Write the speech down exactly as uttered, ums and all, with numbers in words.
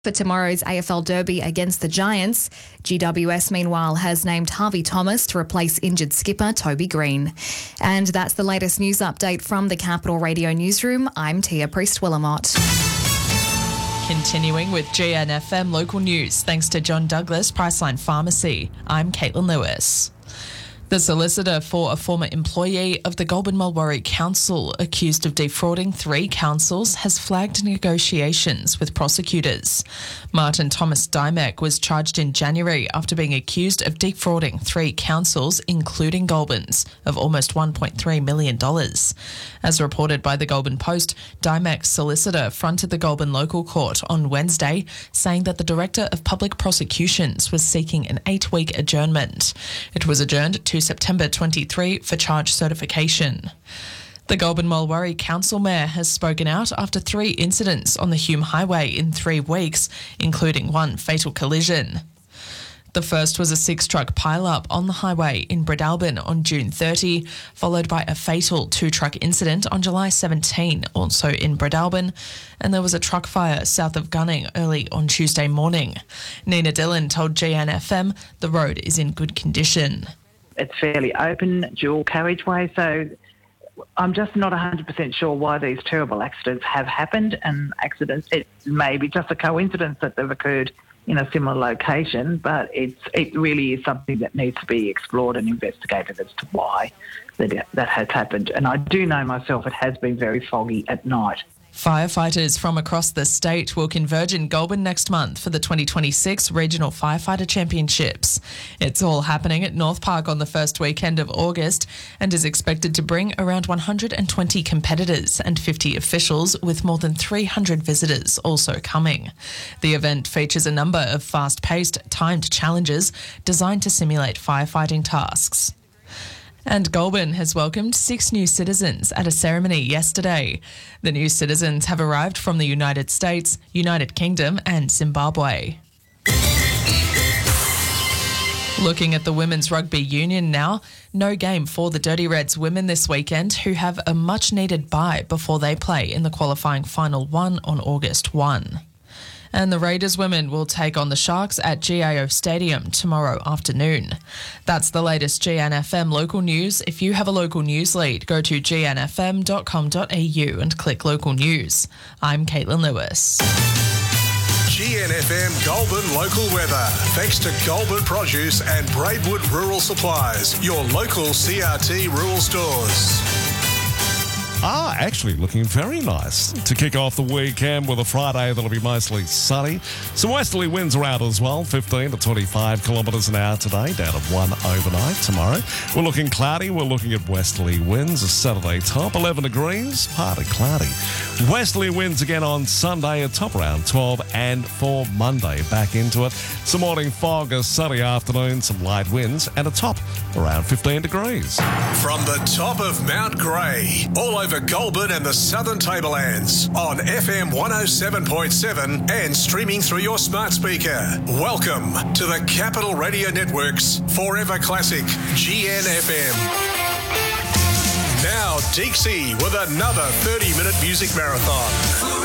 For tomorrow's A F L Derby against the Giants, G W S meanwhile has named Harvey Thomas to replace injured skipper Toby Green. And that's the latest news update from the Capital Radio Newsroom. I'm Tia Priest-Willamot. Continuing with G N F M local news, thanks to John Douglas Priceline Pharmacy. I'm Caitlin Lewis. The solicitor for a former employee of the Goulburn Mulwaree Council accused of defrauding three councils has flagged negotiations with prosecutors. Martin Thomas Dymek was charged in January after being accused of defrauding three councils, including Goulburn's, of almost one point three million dollars. As reported by the Goulburn Post, Dymek's solicitor fronted the Goulburn Local Court on Wednesday, saying that the Director of Public Prosecutions was seeking an eight-week adjournment. It was adjourned to September twenty-third for charge certification. The Goulburn Mulwaree Council Mayor has spoken out after three incidents on the Hume Highway in three weeks, including one fatal collision. The first was a six-truck pile-up on the highway in Breadalbyn on June thirtieth, followed by a fatal two-truck incident on July seventeenth, also in Breadalbyn, and there was a truck fire south of Gunning early on Tuesday morning. Nina Dillon told G N F M the road is in good condition. It's fairly open, dual carriageway, so I'm just not one hundred percent sure why these terrible accidents have happened, and accidents, it may be just a coincidence that they've occurred in a similar location, but it's it really is something that needs to be explored and investigated as to why that, that has happened. And I do know myself it has been very foggy at night. Firefighters from across the state will converge in Goulburn next month for the twenty twenty-six Regional Firefighter Championships. It's all happening at North Park on the first weekend of August and is expected to bring around one hundred twenty competitors and fifty officials, with more than three hundred visitors also coming. The event features a number of fast-paced, timed challenges designed to simulate firefighting tasks. And Goulburn has welcomed six new citizens at a ceremony yesterday. The new citizens have arrived from the United States, United Kingdom and Zimbabwe. Looking at the Women's Rugby Union now, no game for the Dirty Reds women this weekend, who have a much-needed bye before they play in the qualifying Final One on August first. And the Raiders women will take on the Sharks at G A O Stadium tomorrow afternoon. That's the latest G N F M local news. If you have a local news lead, go to g n f m dot com dot a u and click local news. I'm Caitlin Lewis. G N F M Goulburn local weather. Thanks to Goulburn Produce and Braidwood Rural Supplies, your local C R T rural stores. Ah, actually looking very nice to kick off the weekend with a Friday that'll be mostly sunny. Some westerly winds are out as well, fifteen to twenty-five kilometres an hour today, down to one overnight tomorrow. We're looking cloudy, we're looking at westerly winds, a Saturday top, eleven degrees, partly cloudy. Westerly winds again on Sunday, a top around twelve, and for Monday, back into it. Some morning fog, a sunny afternoon, some light winds, and a top around fifteen degrees. From the top of Mount Grey, all over Goulburn and the Southern Tablelands, on F M one oh seven point seven and streaming through your smart speaker. Welcome to the Capital Radio Network's Forever Classic G N F M. Now Dixie with another thirty minute music marathon.